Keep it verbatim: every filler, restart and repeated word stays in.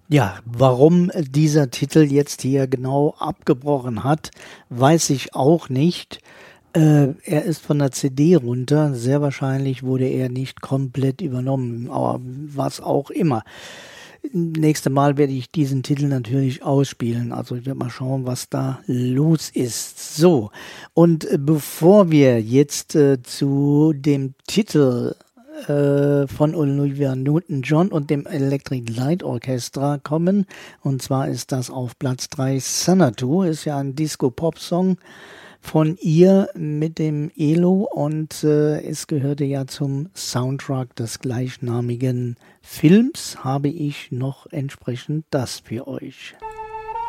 Ja, warum dieser Titel jetzt hier genau abgebrochen hat, weiß ich auch nicht. Äh, er ist von der C D runter. Sehr wahrscheinlich wurde er nicht komplett übernommen, aber was auch immer. Nächstes Mal werde ich diesen Titel natürlich ausspielen. Also ich werde mal schauen, was da los ist. So, und äh, bevor wir jetzt äh, zu dem Titel äh, von Olivia Newton-John und dem Electric Light Orchestra kommen, und zwar ist das auf Platz drei Xanadu, ist ja ein Disco-Pop-Song von ihr mit dem Elo und äh, es gehörte ja zum Soundtrack des gleichnamigen Films, habe ich noch entsprechend das für euch.